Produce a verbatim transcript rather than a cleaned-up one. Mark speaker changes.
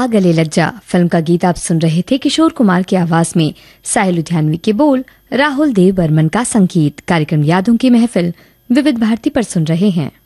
Speaker 1: आ गले लग जा फिल्म का गीत आप सुन रहे थे किशोर कुमार की आवाज में, साहिल लुधियानवी के बोल, राहुल देव बर्मन का संगीत। कार्यक्रम यादों की महफिल विविध भारती पर सुन रहे हैं।